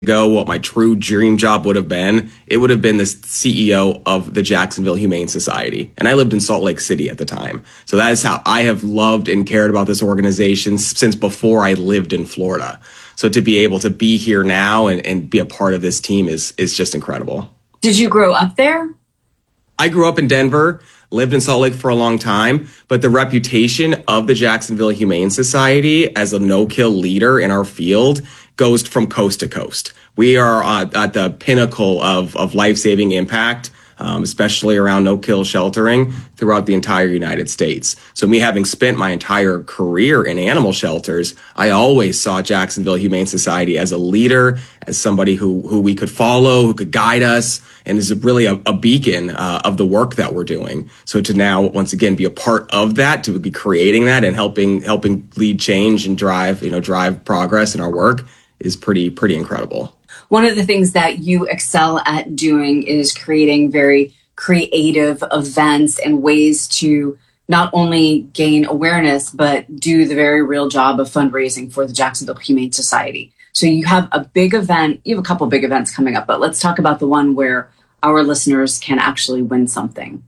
ago, what my true dream job would have been, it would have been the CEO of the Jacksonville Humane Society. And I lived in Salt Lake City at the time. So that is how I have loved and cared about this organization since before I lived in Florida. So to be able to be here now and be a part of this team is just incredible. Did you grow up there? I grew up in Denver, lived in Salt Lake for a long time, but the reputation of the Jacksonville Humane Society as a no-kill leader in our field goes from coast to coast. We are at the pinnacle of life-saving impact, especially around no-kill sheltering throughout the entire United States. So me having spent my entire career in animal shelters, I always saw Jacksonville Humane Society as a leader, as somebody who we could follow, who could guide us, and is really a beacon of the work that we're doing. So to now, once again, be a part of that, to be creating that and helping lead change and drive progress in our work is pretty incredible. One of the things that you excel at doing is creating very creative events and ways to not only gain awareness, but do the very real job of fundraising for the Jacksonville Humane Society. So you have a big event, you have a couple big events coming up, but let's talk about the one where our listeners can actually win something.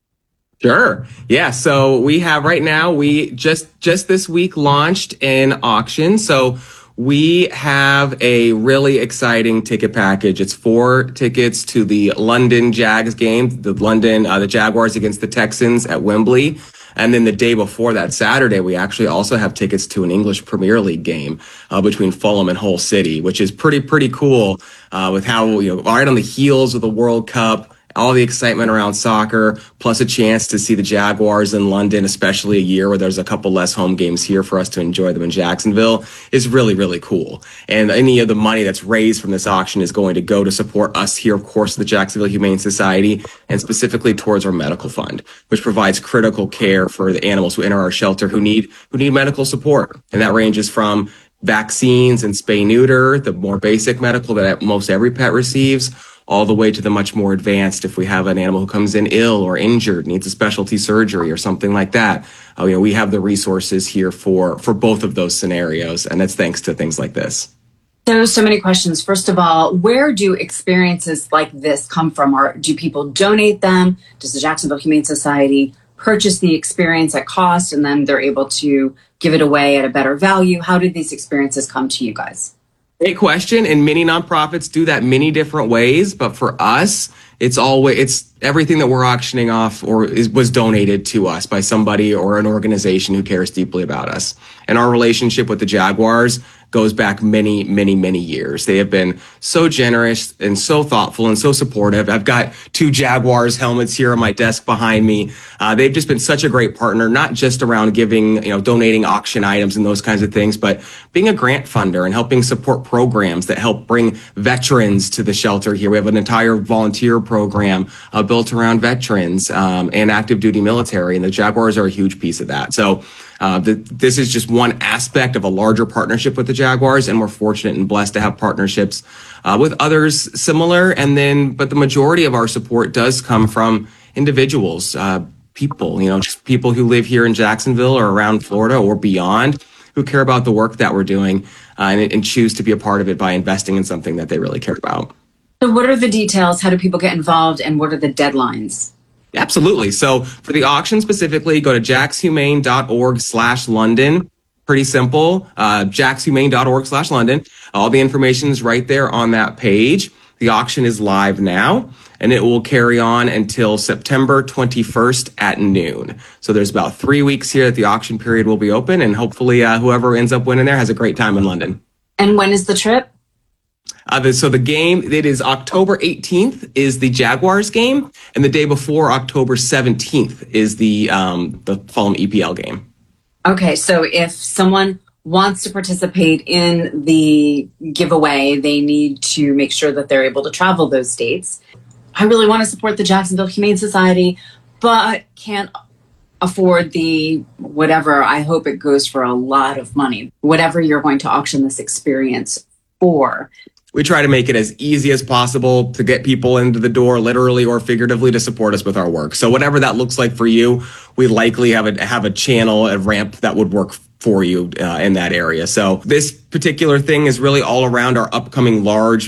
Sure. Yeah. So we have right now, we just this week launched an auction. So we have a really exciting ticket package. It's 4 tickets to the London Jags game, the Jaguars against the Texans at Wembley. And then the day before that, Saturday, we actually also have tickets to an English Premier League game between Fulham and Hull City, which is pretty cool with how, right on the heels of the World Cup, all the excitement around soccer, plus a chance to see the Jaguars in London, especially a year where there's a couple less home games here for us to enjoy them in Jacksonville, is really cool. And any of the money that's raised from this auction is going to go to support us here, of course, the Jacksonville Humane Society, and specifically towards our medical fund, which provides critical care for the animals who enter our shelter who need medical support. And that ranges from vaccines and spay-neuter, the more basic medical that most every pet receives, all the way to the much more advanced if we have an animal who comes in ill or injured, needs a specialty surgery or something like that. We have the resources here for both of those scenarios, and that's thanks to things like this. So many questions. First of all, where do experiences like this come from? Or do people donate them? Does the Jacksonville Humane Society purchase the experience at cost and then they're able to give it away at a better value? How did these experiences come to you guys? Great question. And many nonprofits do that many different ways. But for us, it's everything that we're auctioning off was donated to us by somebody or an organization who cares deeply about us. And our relationship with the Jaguars goes back many years. They have been so generous and so thoughtful and so supportive. I've got 2 Jaguars helmets here on my desk behind me. They've just been such a great partner, not just around giving, donating auction items and those kinds of things, but being a grant funder and helping support programs that help bring veterans to the shelter here. We have an entire volunteer program built around veterans and active duty military, and the Jaguars are a huge piece of that. So this is just one aspect of a larger partnership with the Jaguars, and we're fortunate and blessed to have partnerships with others similar. But the majority of our support does come from individuals, people, just people who live here in Jacksonville or around Florida or beyond, who care about the work that we're doing and choose to be a part of it by investing in something that they really care about. So what are the details? How do people get involved, and what are the deadlines? Absolutely. So for the auction specifically, go to jaxhumane.org/London. Pretty simple. jaxhumane.org/London. All the information is right there on that page. The auction is live now, and it will carry on until September 21st at noon. So there's about 3 weeks here that the auction period will be open, and hopefully whoever ends up winning there has a great time in London. And when is the trip? So the game, it is October 18th is the Jaguars game, and the day before, October 17th, is the Fulham EPL game. Okay, so if someone wants to participate in the giveaway, they need to make sure that they're able to travel those dates. I really want to support the Jacksonville Humane Society, but can't afford the whatever. I hope it goes for a lot of money, whatever you're going to auction this experience for. We try to make it as easy as possible to get people into the door, literally or figuratively, to support us with our work. So whatever that looks like for you, we likely have a channel, a ramp that would work for you in that area. So this particular thing is really all around our upcoming large